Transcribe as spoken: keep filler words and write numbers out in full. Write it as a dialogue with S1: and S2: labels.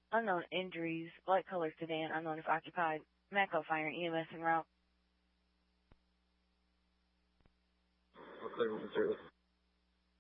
S1: Unknown injuries, light color sedan, unknown if occupied. Matco Fire and E M S en route.
S2: All clear, moving through.